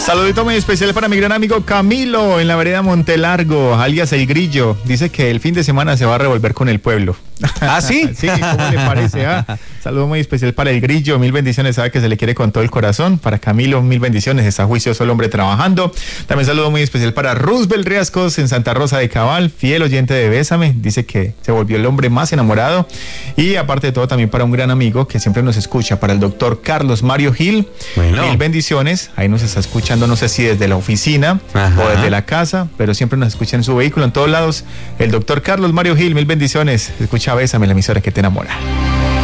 Saludito muy especial para mi gran amigo Camilo en la vereda Montelargo, alias El Grillo. Dice que el fin de semana se va a revolver con el pueblo. ¿Ah, sí? Sí, ¿cómo le parece? Saludo muy especial para El Grillo, mil bendiciones, sabe que se le quiere con todo el corazón. Para Camilo, mil bendiciones, está juicioso el hombre trabajando. También saludo muy especial para Roosevelt Riascos en Santa Rosa de Cabal, fiel oyente de Bésame, dice que se volvió el hombre más enamorado. Y aparte de todo, también para un gran amigo que siempre nos escucha, para el doctor Carlos Mario Gil, mil bendiciones, ahí nos está escuchando, no sé si desde la oficina o desde la casa, pero siempre nos escucha en su vehículo, en todos lados. El doctor Carlos Mario Gil, mil bendiciones, escucha Bésame, la emisora que te enamora.